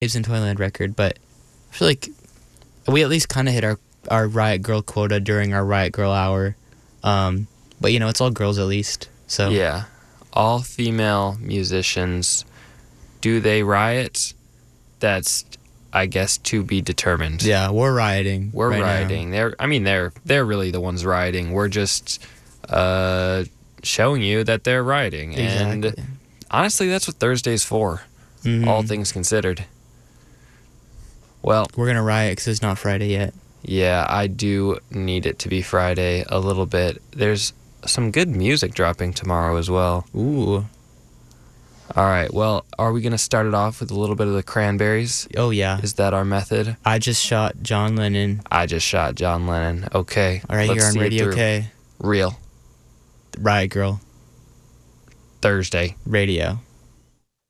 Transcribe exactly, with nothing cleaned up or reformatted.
Waves in Toyland record, but I feel like we at least kind of hit our, our Riot Girl quota during our Riot Girl hour. Um, but, you know, it's all girls at least. So Yeah. All female musicians. Do they riot? That's, I guess, to be determined. yeah, we're rioting. We're right now. rioting. They're, I mean, they're they're really the ones rioting. We're just uh, showing you that they're rioting. Exactly. And honestly, that's what Thursday's for, Mhm. all things considered. Well, We're going to riot because it's not Friday yet. yeah, I do need it to be Friday a little bit. There's some good music dropping tomorrow as well. Ooh. All right, well, are we going to start it off with a little bit of the Cranberries? Oh, yeah. Is that our method? I just shot John Lennon. I just shot John Lennon. Okay. All right, let's here on see it Radio through. K. Real. Riot Girl. Thursday. Radio.